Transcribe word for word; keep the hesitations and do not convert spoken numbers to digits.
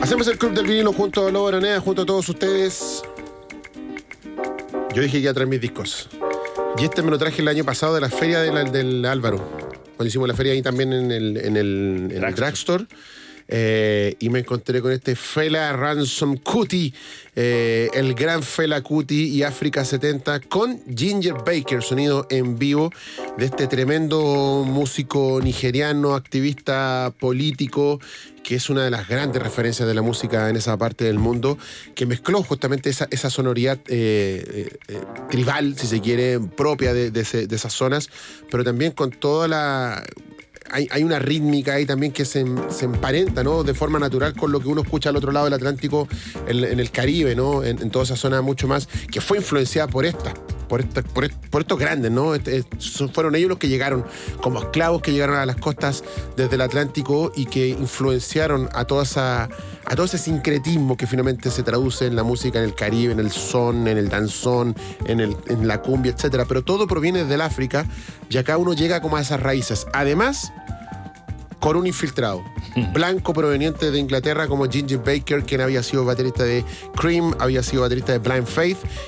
Hacemos el Club del Vinilo junto a Lobo Aranea, junto a todos ustedes. Yo dije que iba a traer mis discos. Y este me lo traje el año pasado de la feria de la, del Álvaro. Cuando hicimos la feria ahí también en el, en el, en el Dragstore. Eh, y me encontré con este Fela Ransom Kuti, eh, el gran Fela Kuti y África setenta con Ginger Baker, sonido en vivo de este tremendo músico nigeriano, activista político, que es una de las grandes referencias de la música en esa parte del mundo, que mezcló justamente esa, esa sonoridad eh, eh, tribal, si se quiere, propia de, de, ese, de esas zonas, pero también con toda la... Hay, hay una rítmica ahí también que se, se emparenta, ¿no?, de forma natural con lo que uno escucha al otro lado del Atlántico, en, en el Caribe, ¿no?, en, en toda esa zona mucho más, que fue influenciada por esta, por, esta, por, por estos grandes, ¿no? Este, fueron ellos los que llegaron como esclavos, que llegaron a las costas desde el Atlántico y que influenciaron a toda esa, a todo ese sincretismo que finalmente se traduce en la música en el Caribe, en el son, en el danzón, en, el, en la cumbia, etcétera. Pero todo proviene del África y acá uno llega como a esas raíces. Además, con un infiltrado blanco proveniente de Inglaterra como Ginger Baker, quien había sido baterista de Cream, había sido baterista de Blind Faith